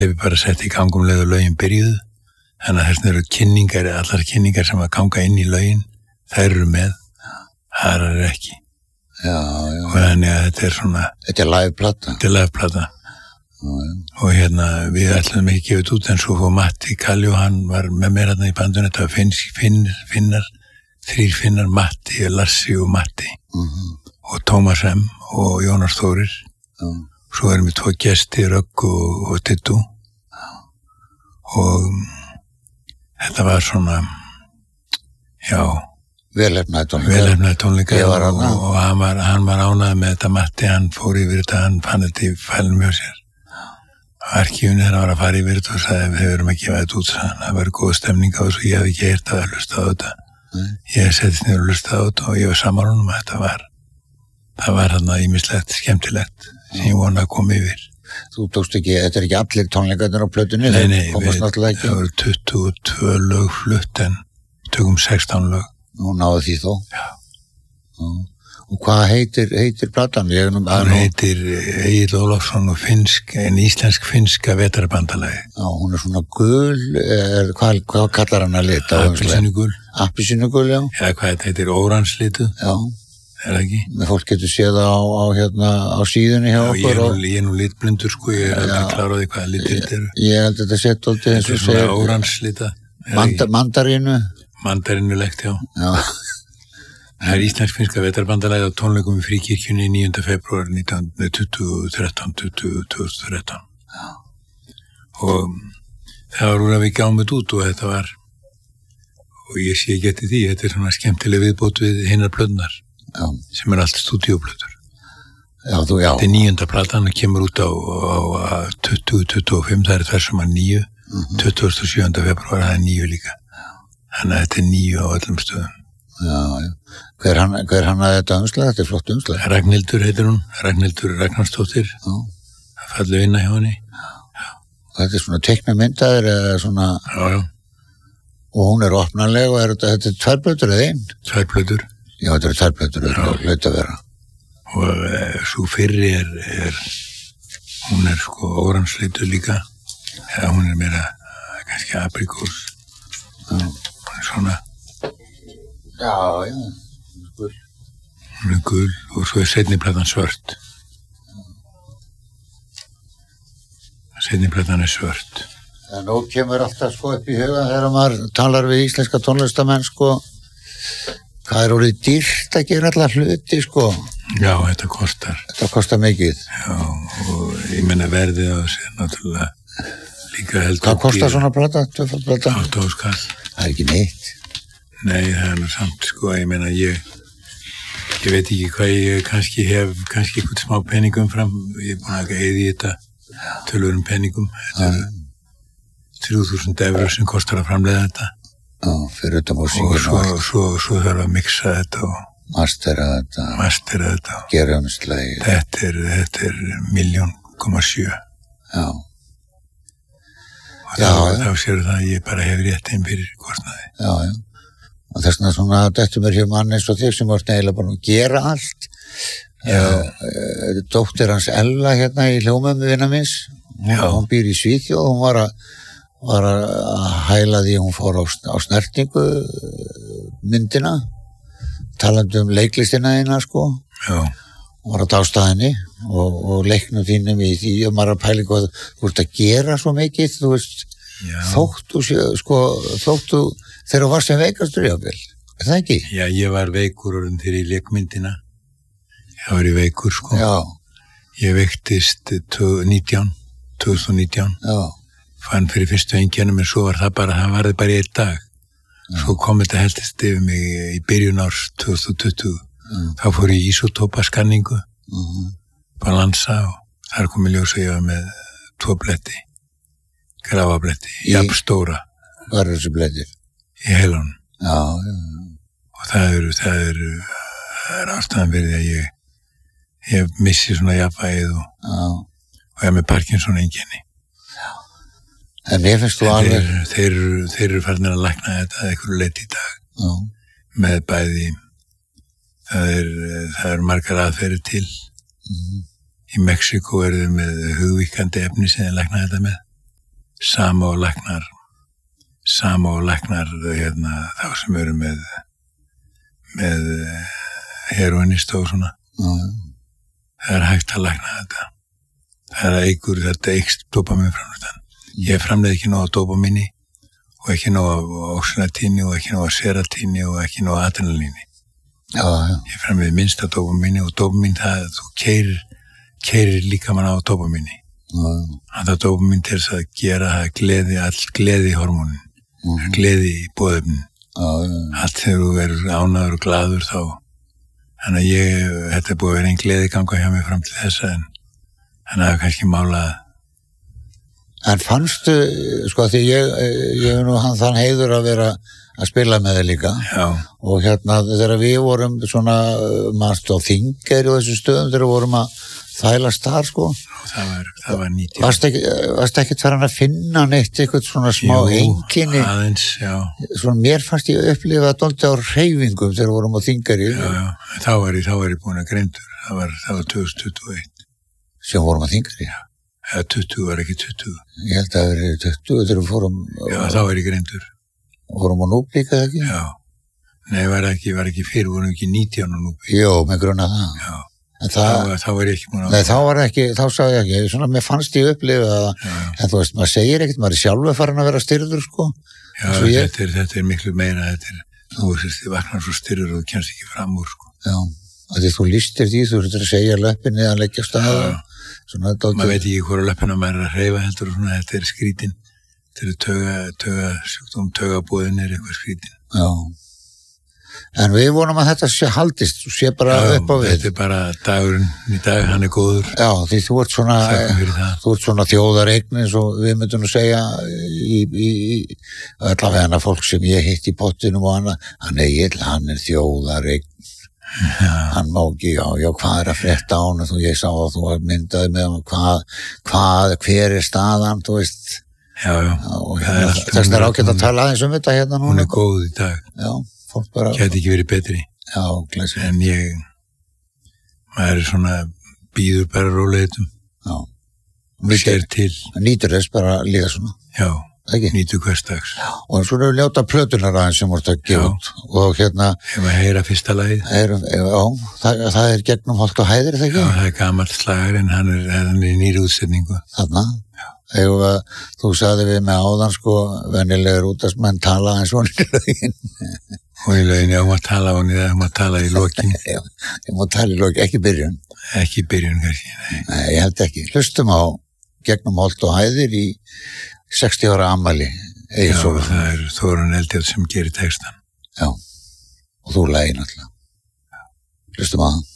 Við bara sett í gang leið og lögin byrjuðu. Þannig að þessna eru kynningar, allar kynningar sem að ganga inn í lögin, þær eru með, þar er ekki. Já. Og þannig að þetta er svona... Þetta er liveplata. Þetta er liveplata. Og við ætlum ekki gefið út, en svo fór Matti Kalli og hann var með mér í bandunni. Þetta var Finnar, 3 Finnar, Matti, Lassi og Matti. Og Tómas M. og Jónas Þórir. Svo erum við 2 gesti, Rögg og Tittu. Og þetta var svona, já... Velhefnaði tónleikar og hann var ánægður með þetta. Matti, hann fór yfir þetta, hann fann þetta í fælnum hjá sér. Arkífunni þegar hann var að fara yfir þetta og sagði við verum að gefa þetta út, það var góð stemning á þessu, ég hef ekki heyrt að hlusta á þetta. Ég settist niður og hlusta á þetta og ég var sammála honum að það var þarna ýmislegt skemmtilegt sem ég vona að koma yfir. Þú tókst ekki, þetta er ekki allir tónleikarnir á plötunni? Nei, það voru 22 lög flutt en tökum 16 lög. Nú náðu því þó? Já. Og hvað heitir platan? Hann heitir Egill Ólafsson og íslensk-finnska vetrarbandalagi. Já, hún er svona gul, hvað kallar hann að lita? Appelsínugul. Appelsínugul, já. Eða hvað þetta heitir, óranslitu. Já. Er það ekki? Fólk getur séð á síðunni hjá okkur. Ég er nú litblindur, sko, ég er aldrei klár á því hvaða litir þetta eru. Ég held að þetta sett alltaf eins og segir. Óranslita. Mandarínulegt, já. Já. Það er íslensk-finnska vetrarbandalagi á tónleikum í Fríkirkjunni 9. febrúar 2013. Já. Og það var úr að við gáum þetta út og þetta var, og ég sé ekki eftir því, þetta er svona skemmtileg viðbót við hinnar plötunar, sem er allt stúdíóplötur. Já. Þetta er 9. platan og kemur út á 2025, það er þar sem að 9, 27. febrúar, það er 9 líka. Þannig að þetta er 9 á öllum stöðum. Já. Hver hann að þetta umslag? Þetta er flott umslag. Ragnhildur heitir hún, Ragnhildur Ragnarsdóttir. Já. Það falli vinna hjá henni. Já. Og þetta er svona teiknamyndaðir eða svona... Já. Og hún er opnanleg og þetta er 2 plötur eða 1? 2 plötur. Já, þetta er 2 plötur, þetta er hlaut að vera. Og svo fyrri hún er sko óranslitu líka. Eða hún er meira kannski aprikós. Já. Hún er svona... Já, gul. Hún er gul og svo er seinni platan svört. Seinni platan er svört. En nú kemur alltaf sko upp í huga þegar maður talar við íslenska tónlistamenn sko, hvað er orðið dýrt að gera alla hluti sko? Já, þetta kostar. Þetta kostar mikið. Já, og ég menna verðið á þessu náttúrulega líka heldur. Hvað kostar svona plata? 8.000 kall. Það er ekki neitt. Nei, það er nú samt, sko, ég meina, ég veit ekki hvað ég kannski hef eitthvað smá peningum fram, ég er búin að eyða í þetta tölurum peningum, þetta er 3.000 € sem kostar að framleiða þetta. Já, fyrir þetta músíkinu. Og svo þarf að mixa þetta og mastera þetta. Gera slægir. Þetta er 1,7 million. Já. Og þá séu það að ég bara hef rétt einn fyrir kostnaði. Já. Og þess vegna svona þetta mér hér mann eins og þig sem varst eiginlega bara að gera allt. Dóttir hans Ella hérna í hljómömmu vina minns. Hún býr í Svíþjóð, hún var að hæla því hún fór á snertingu myndina, talandi leiklistina þína sko. Já. Hún var að dásta henni og leiknum þínum í því og maður að pæla hvað þú ert að gera svo mikið, þú veist. Þóttu þegar þú varst sem veikastur jáfnvel, er það ekki? Já, ég var veikur þegar ég lék myndina. Ég var veikur, sko. Já. Ég veiktist 2019. Já. Fann fyrir fyrstu einkennum, en svo var það varði bara í 1 dag. Svo kom þetta heldist yfir mig í byrjun árs 2020. Þá fór ég í ísótópaskanningu, balansa og þar kom ég ljós að ég var með 2 bletti. Grafabletti, jafn stóra. Hvað eru þessi blettir? Í heilunum. Já. Og það er ástæðan fyrir að ég missi svona jafnvægið og ég er með Parkinson einkenni. Já. En mér finnst þú alveg... Þeir eru farnir að lækna þetta að einhverju leyti í dag. Já. Með bæði, það er margar aðferðir til. Í Mexíkó eru þeir með hugvíkandi efni sem þeir lækna þetta með. sama og læknar þá sem eru með heroinista og svona. Það hægt að lækna þetta. Þetta eykst dópamínframleiðslan. Ég framleiði ekki nóg af dópamíni og ekki nóg af oxynatíni og ekki nóg af seratíni og ekki nóg af adrenalíni. Ég framleiði minnst af dópamíni og dópamín þú keyrir líkamann á dópamíni. Það dópamín til þess að gera gleði, all gleði hormónin, gleði í boðefnin. Allt þegar þú verður ánægður og glaður þá. Þannig að þetta búið að vera einn gleði ganga hjá mig fram til þessa en það er kannski málað. En fannstu, sko, því ég hef nú þann heiður að vera að spila með þig líka. Já. Og þegar við vorum svona, mannst á Þingeyri og þessu stöðum þegar við vorum að þælast þar, sko. Það var 90. Varstu ekkert farin að finna neitt eitthvað svona smá einkenni? Jú, aðeins, já. Svona mér fannst ég upplifa dálítið á hreyfingum þegar við vorum á Þingeyri. Já, þá var ég búin að greindur. Það var 2021. Sem vorum að Þingeyri? Já. Eða 20 var ekki 20. Ég held að það verið 20 þegar við fórum... Já, þá var ég greindur. Fórum á Núpík eða ekki? Já. Nei, var ekki fyrir, vorum ekki 19 á Núpík. Jó, með grunna það. Já. Þá var ég ekki múin að... Nei, þá sagði ég ekki. Svona, mér fannst ég upplifa það. En þú veist, maður segir ekkert, maður er sjálfur farin að vera styrður, sko. Já, þetta er miklu meira. Þú vaknar svo styrður og þú kemst ekki fram úr, sko. Já, því þú lýstir því, þú veist að segja löppinni að leggja staða. Maður veit ekki hvora löppina maður er að hreyfa heldur og svona, þetta er skrítin. Þetta er taugabúðin er eitthvað skrítin. Já. En við vonum að þetta haldist, þú sé bara upp á við. Þetta er bara dagurinn í dag, hann er góður. Já, því þú ert svona þjóðareign eins og við myndum að segja í allavega hana fólk sem ég hitt í pottinum og hann er þjóðareign. Já. Hann má ekki, hvað er að frétta á hann og ég sá að þú myndaði með hann hver er staðan, þú veist. Já. Þess er ágætt að tala aðeins þetta hérna núna. Hún er góð í dag. Já. Gæti ekki verið betri. Já, glæsilega. En maður er svona býður bara róleitum. Já. Sér til. Nýtur þess bara líka svona. Já, nýtur hversdags. Já, og svona við ljóta plötunar aðeins sem voru að gefa út. Og Ef að heyra fyrsta lagið. Já, það er gegnum Holt og hæðir, það ekki? Já, það er gamall slagur en hann er nýri útsetningu. Þarna? Já. Þú sagði við með áðan, sko, venjulegur útastmenn tala eins og í lögin. Og í lögin, ég má tala í lokin. Já, ég má tala í lokin, ekki byrjun. Ekki byrjun, kannski, Nei, ég held ekki. Hlustum á gegnum Holt og hæðir í 60 ára afmæli. Já, það er Þórunn Eldjárn sem gerir textan. Já, og þú lagið náttúrulega. Hlustum á það.